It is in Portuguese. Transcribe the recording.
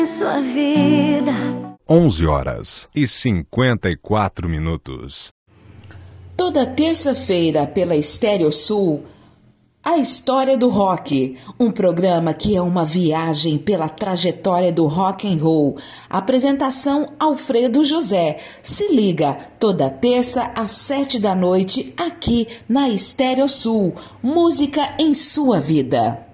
Sua vida. 11h54. Toda terça-feira pela Estéreo Sul, A História do Rock, um programa que é uma viagem pela trajetória do rock and roll. Apresentação Alfredo José. Se liga, toda terça às 7 da noite, aqui na Estéreo Sul. Música em sua vida.